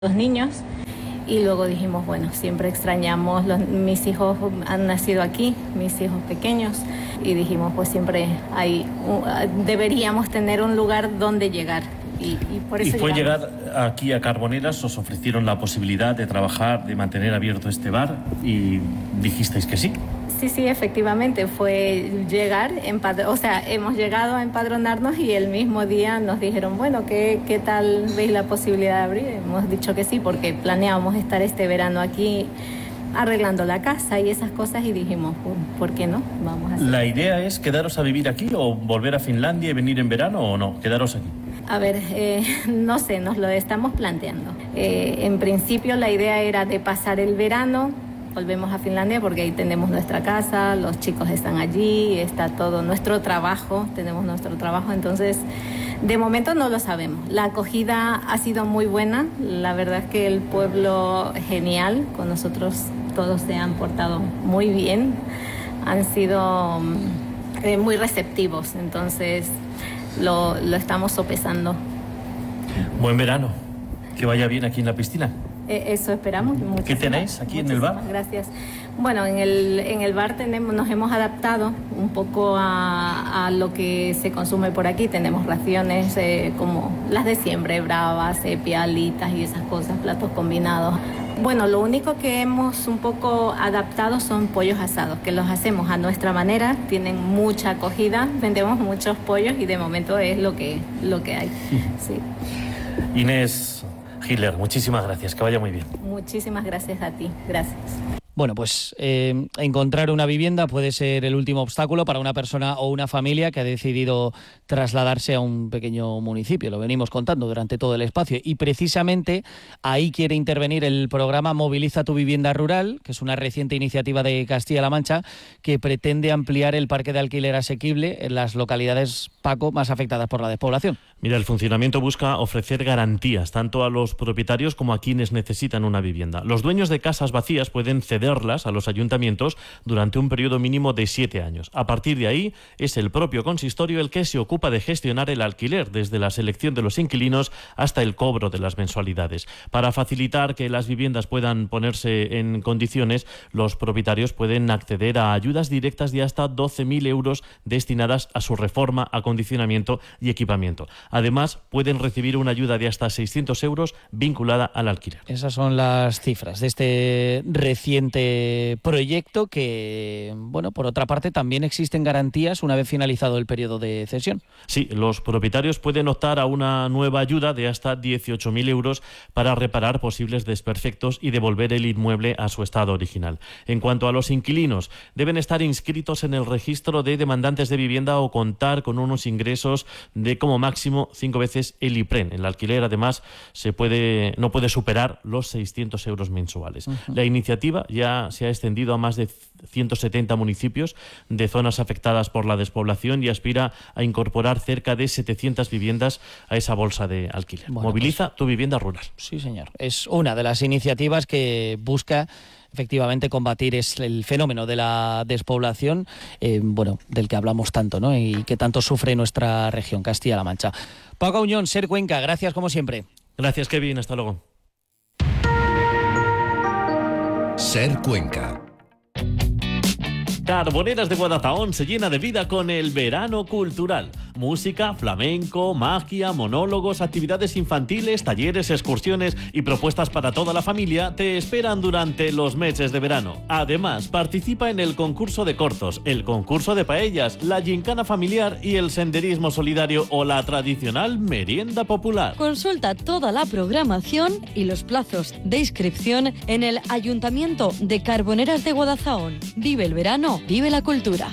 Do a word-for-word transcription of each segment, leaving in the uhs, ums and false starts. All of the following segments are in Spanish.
los niños. Y luego dijimos, bueno, siempre extrañamos, los, mis hijos han nacido aquí, mis hijos pequeños, y dijimos, pues siempre hay, deberíamos tener un lugar donde llegar. Y, y, por eso y fue llegamos. Llegar aquí a Carboneras, os ofrecieron la posibilidad de trabajar, de mantener abierto este bar, y dijisteis que sí. Sí, sí, efectivamente, fue llegar, o sea, hemos llegado a empadronarnos y el mismo día nos dijeron, bueno, ¿qué, qué tal veis la posibilidad de abrir? Hemos dicho que sí, porque planeábamos estar este verano aquí arreglando la casa y esas cosas, y dijimos, ¿por qué no? Vamos a hacer. ¿La idea es quedaros a vivir aquí o volver a Finlandia y venir en verano o no? Quedaros aquí. A ver, eh, no sé, nos lo estamos planteando. Eh, en principio la idea era de pasar el verano. Volvemos a Finlandia porque ahí tenemos nuestra casa, los chicos están allí, está todo nuestro trabajo, tenemos nuestro trabajo, entonces de momento no lo sabemos. La acogida ha sido muy buena, la verdad es que el pueblo genial, con nosotros todos se han portado muy bien, han sido eh, muy receptivos, entonces lo, lo estamos sopesando. Buen verano, que vaya bien aquí en la piscina. Eso esperamos. ¿Qué tenéis aquí en el bar? Gracias. Bueno, en el, en el bar tenemos, nos hemos adaptado un poco a, a lo que se consume por aquí. Tenemos raciones eh, como las de siempre, bravas, sepia, alitas y esas cosas, platos combinados. Bueno, lo único que hemos un poco adaptado son pollos asados, que los hacemos a nuestra manera, tienen mucha acogida, vendemos muchos pollos y de momento es lo que, lo que hay. Sí. Inés Hitler, muchísimas gracias, que vaya muy bien. Muchísimas gracias a ti, gracias. Bueno, pues eh, encontrar una vivienda puede ser el último obstáculo para una persona o una familia que ha decidido trasladarse a un pequeño municipio. Lo venimos contando durante todo el espacio y precisamente ahí quiere intervenir el programa Moviliza tu Vivienda Rural, que es una reciente iniciativa de Castilla-La Mancha que pretende ampliar el parque de alquiler asequible en las localidades, Paco, más afectadas por la despoblación. Mira, el funcionamiento busca ofrecer garantías tanto a los propietarios como a quienes necesitan una vivienda. Los dueños de casas vacías pueden cederlas a los ayuntamientos durante un periodo mínimo de siete años. A partir de ahí, es el propio consistorio el que se ocupa de gestionar el alquiler, desde la selección de los inquilinos hasta el cobro de las mensualidades. Para facilitar que las viviendas puedan ponerse en condiciones, los propietarios pueden acceder a ayudas directas de hasta doce mil euros destinadas a su reforma, acondicionamiento y equipamiento. Además, pueden recibir una ayuda de hasta seiscientos euros vinculada al alquiler. Esas son las cifras de este reciente proyecto que, bueno, por otra parte, también existen garantías una vez finalizado el periodo de cesión. Sí, los propietarios pueden optar a una nueva ayuda de hasta dieciocho mil euros para reparar posibles desperfectos y devolver el inmueble a su estado original. En cuanto a los inquilinos, deben estar inscritos en el registro de demandantes de vivienda o contar con unos ingresos de como máximo cinco veces el IPREN. El alquiler, además, se puede no puede superar los seiscientos euros mensuales. Uh-huh. La iniciativa ya se ha extendido a más de ciento setenta municipios de zonas afectadas por la despoblación y aspira a incorporar cerca de setecientas viviendas a esa bolsa de alquiler. Bueno, Moviliza pues, tu vivienda rural. Sí, señor. Es una de las iniciativas que busca efectivamente combatir es el fenómeno de la despoblación, eh, bueno, del que hablamos tanto, ¿no? Y que tanto sufre nuestra región, Castilla-La Mancha. Paco Uñón, Ser Cuenca, gracias como siempre. Gracias, Kevin, hasta luego. Ser Cuenca. Carboneras de Guadalajara se llena de vida con el verano cultural. Música, flamenco, magia, monólogos, actividades infantiles, talleres, excursiones y propuestas para toda la familia te esperan durante los meses de verano. Además, participa en el concurso de cortos, el concurso de paellas, la gincana familiar y el senderismo solidario o la tradicional merienda popular. Consulta toda la programación y los plazos de inscripción en el Ayuntamiento de Carboneras de Guadalajara. Vive el verano, vive la cultura.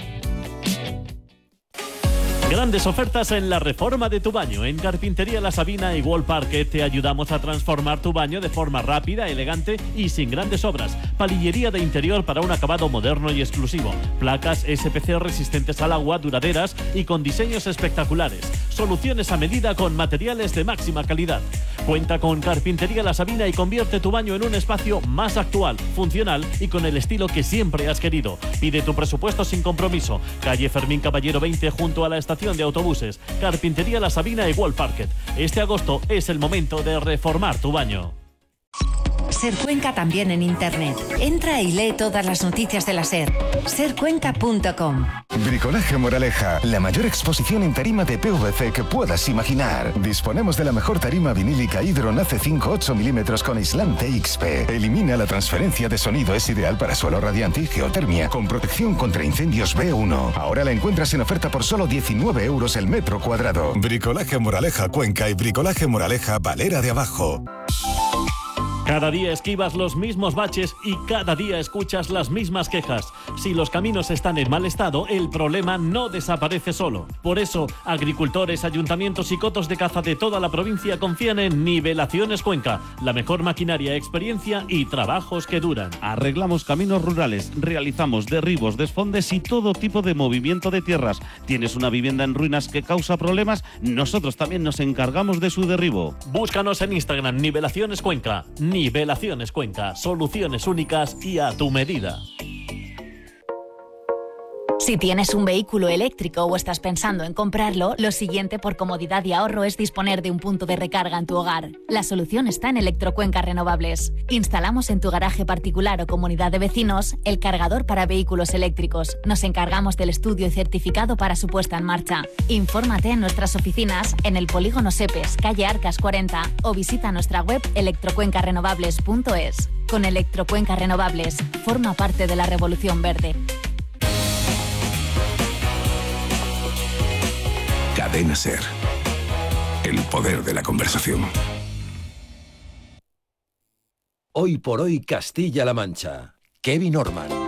Grandes ofertas en la reforma de tu baño. En Carpintería La Sabina y Wall Parque te ayudamos a transformar tu baño de forma rápida, elegante y sin grandes obras. Palillería de interior para un acabado moderno y exclusivo. Placas S P C resistentes al agua, duraderas y con diseños espectaculares. Soluciones a medida con materiales de máxima calidad. Cuenta con Carpintería La Sabina y convierte tu baño en un espacio más actual, funcional y con el estilo que siempre has querido. Pide tu presupuesto sin compromiso. Calle Fermín Caballero veinte junto a la estación de autobuses. Carpintería La Sabina y Wall Parket. Este agosto es el momento de reformar tu baño. SER Cuenca también en internet. Entra y lee todas las noticias de la SER. ser cuenca punto com. Bricolaje Moraleja, la mayor exposición en tarima de P V C que puedas imaginar. Disponemos de la mejor tarima vinílica Hydron A C cinco ocho milímetros con aislante X P. Elimina la transferencia de sonido, es ideal para suelo radiante y geotermia, con protección contra incendios B uno. Ahora la encuentras en oferta por solo diecinueve euros el metro cuadrado. Bricolaje Moraleja Cuenca y Bricolaje Moraleja Valera de Abajo. Cada día esquivas los mismos baches y cada día escuchas las mismas quejas. Si los caminos están en mal estado, el problema no desaparece solo. Por eso, agricultores, ayuntamientos y cotos de caza de toda la provincia confían en Nivelaciones Cuenca, la mejor maquinaria, experiencia y trabajos que duran. Arreglamos caminos rurales, realizamos derribos, desfondes y todo tipo de movimiento de tierras. ¿Tienes una vivienda en ruinas que causa problemas? Nosotros también nos encargamos de su derribo. Búscanos en Instagram, Nivelaciones Cuenca. Nivelaciones Cuenca, soluciones únicas y a tu medida. Si tienes un vehículo eléctrico o estás pensando en comprarlo, lo siguiente por comodidad y ahorro es disponer de un punto de recarga en tu hogar. La solución está en Electrocuenca Renovables. Instalamos en tu garaje particular o comunidad de vecinos el cargador para vehículos eléctricos. Nos encargamos del estudio y certificado para su puesta en marcha. Infórmate en nuestras oficinas en el Polígono Sepes, calle Arcas cuarenta, o visita nuestra web electrocuenca renovables punto es. Con Electrocuenca Renovables, forma parte de la revolución verde. Cadena SER. El poder de la conversación. Hoy por hoy Castilla-La Mancha. Kevin Orman.